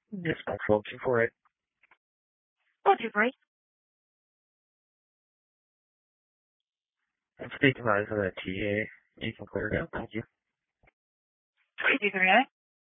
Yes, Mike, 1228. Oh, do great. I'm speaking live for the TA. You can clear it out. Thank you. 323